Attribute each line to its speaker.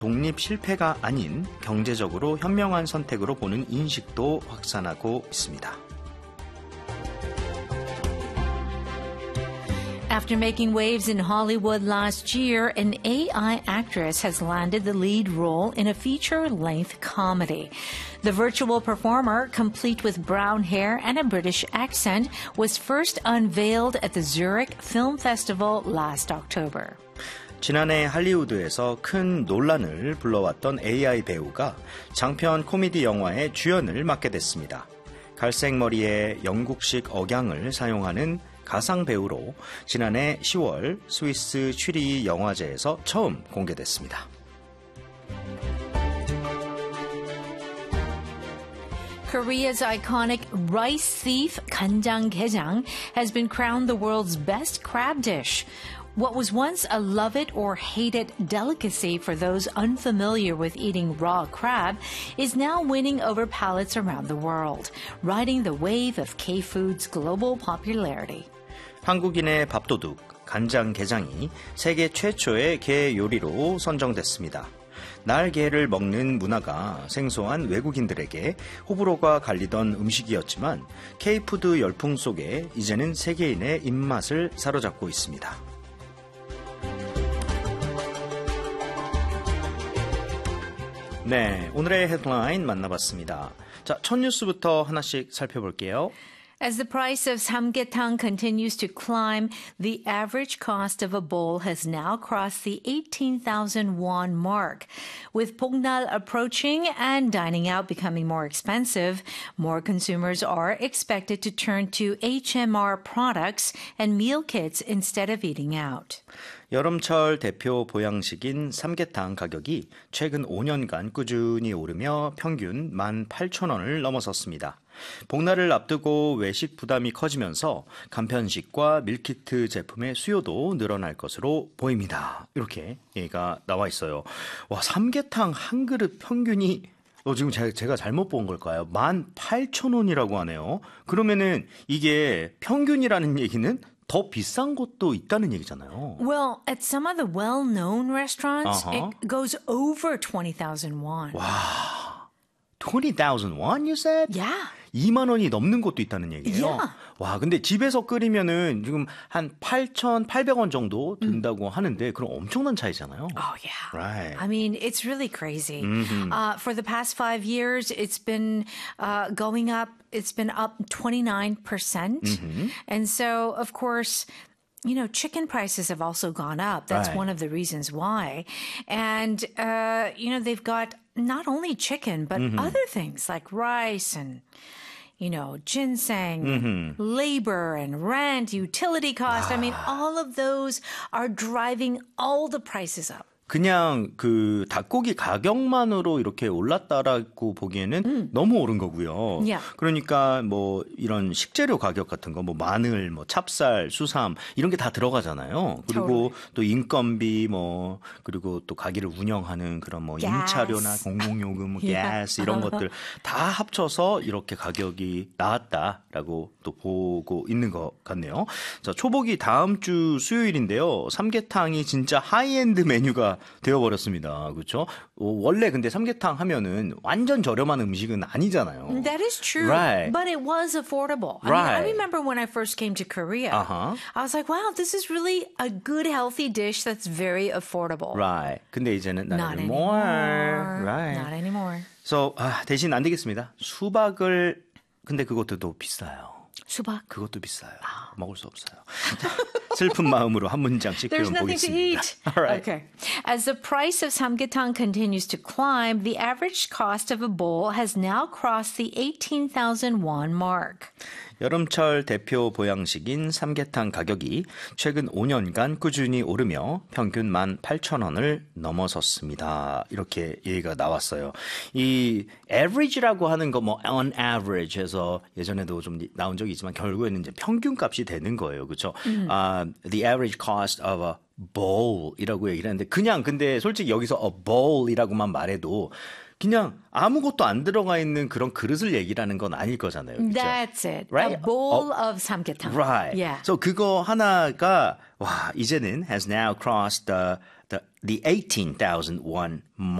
Speaker 1: 독립 실패가 아닌 경제적으로 현명한 선택으로 보는 인식도 확산하고 있습니다.
Speaker 2: After making waves in Hollywood last year, an AI actress has landed the lead role in a feature-length comedy. The virtual performer, complete with brown hair and a British accent, was first unveiled at the Zurich Film Festival last October.
Speaker 1: 지난해 할리우드에서 큰 논란을 불러왔던 AI 배우가 장편 코미디 영화의 주연을 맡게 됐습니다. 갈색 머리에 영국식 억양을 사용하는 가상 배우로 지난해 10월 스위스 취리 영화제에서 처음 공개됐습니다.
Speaker 2: Korea's iconic rice thief 간장게장 has been crowned the world's best crab dish. What was once a love it or hate it delicacy for those unfamiliar with eating raw crab is now winning over palates around the world, riding the wave of K-food's global popularity.
Speaker 1: 한국인의 밥도둑, 간장게장이 세계 최초의 게 요리로 선정됐습니다. 날게를 먹는 문화가 생소한 외국인들에게 호불호가 갈리던 음식이었지만 K-푸드 열풍 속에 이제는 세계인의 입맛을 사로잡고 있습니다. 네, 오늘의 헤드라인 만나봤습니다. 자, 첫 뉴스부터 하나씩 살펴볼게요.
Speaker 2: As the price of samgyetang continues to climb, the average cost of a bowl has now crossed the 18,000 won mark. With Pongnal approaching and dining out becoming more expensive, more consumers are expected to turn to HMR products and meal kits instead of eating out.
Speaker 1: 여름철 대표 보양식인 삼계탕 가격이 최근 5년간 꾸준히 오르며 평균 18,000원을 넘어섰습니다. 복날을 앞두고 외식 부담이 커지면서 간편식과 밀키트 제품의 수요도 늘어날 것으로 보입니다. 이렇게 얘기가 나와 있어요. 와, 삼계탕 한 그릇 평균이 지금 제가 잘못 본 걸까요? 18,000원이라고 하네요. 그러면은 이게 평균이라는 얘기는 더 비싼 곳도 있다는 얘기잖아요.
Speaker 2: Well, at some of the well-known restaurants, it goes over 20,000 won.
Speaker 1: 와, 20,000 won, you said?
Speaker 2: Yeah.
Speaker 1: 2만 원이 넘는 곳도 있다는 얘기예요.
Speaker 2: Yeah.
Speaker 1: 와, 근데 집에서 끓이면은 지금 한 8,800원 정도 든다고 하는데 그럼 엄청난 차이잖아요.
Speaker 2: Oh, yeah.
Speaker 1: Right.
Speaker 2: I mean, it's really crazy. For the past 5 years, it's been going up. It's been up 29%. And so, of course, you know, chicken prices have also gone up. That's
Speaker 1: Right.
Speaker 2: one of the reasons why. And, you know, they've got not only chicken, but other things like rice and, you know, ginseng, labor and rent, utility cost. I mean, all of those are driving all the prices up.
Speaker 1: 그냥 그 닭고기 가격만으로 이렇게 올랐다라고 보기에는 너무 오른 거고요.
Speaker 2: Yeah.
Speaker 1: 그러니까 뭐 이런 식재료 가격 같은 거, 뭐 마늘, 뭐 찹쌀, 수삼 이런 게 다 들어가잖아요. 그리고 또 인건비 뭐 그리고 또 가게를 운영하는 그런 뭐
Speaker 2: Gas.
Speaker 1: 임차료나 공공요금, 뭐 가스 이런 것들 다 합쳐서 이렇게 가격이 나왔다라고 또 보고 있는 것 같네요. 자, 초복이 다음 주 수요일인데요. 삼계탕이 진짜 하이엔드 메뉴가 되어버렸습니다. 그렇죠? 원래 근데 삼계탕 하면은 완전 저렴한 음식은 아니잖아요.
Speaker 2: That is true.
Speaker 1: Right.
Speaker 2: But it was affordable. I mean, I remember when I first came to Korea, I was like, wow, this is really a good, healthy dish that's very affordable.
Speaker 1: Right. 근데 이제는
Speaker 2: Not
Speaker 1: anymore.
Speaker 2: anymore.
Speaker 1: Right.
Speaker 2: Not anymore.
Speaker 1: So, 대신 안 되겠습니다. 수박을 근데 그것도 또 비싸요.
Speaker 2: 수박.
Speaker 1: 그것도 비싸요. 먹을 수 없어요. 슬픈 마음으로 한 문장씩
Speaker 2: There's
Speaker 1: 표현
Speaker 2: nothing to
Speaker 1: 보겠습니다.
Speaker 2: eat.
Speaker 1: All right.
Speaker 2: Okay. As the price of samgyetang continues to climb, the average cost of a bowl has now crossed the 18,000 won mark.
Speaker 1: 여름철 대표 보양식인 삼계탕 가격이 최근 5년간 꾸준히 오르며 평균 18,000원을 넘어섰습니다. 이렇게 얘기가 나왔어요. 이 average라고 하는 거 뭐 on average 해서 예전에도 좀 나온 적이 있지만 결국에는 이제 평균값이 되는 거예요. 그렇죠? The average cost of a bowl이라고 얘기를 하는데 그냥 근데 솔직히 여기서 a bowl이라고만 말해도 그냥 아무것도 안 들어가 있는 그런 그릇을 얘기라는 건 아닐 거잖아요. 그렇죠?
Speaker 2: That's it.
Speaker 1: Right?
Speaker 2: A bowl of samgyetang.
Speaker 1: Right.
Speaker 2: Yeah.
Speaker 1: So 그거 하나가 와 이제는 has now crossed the the 18,000 won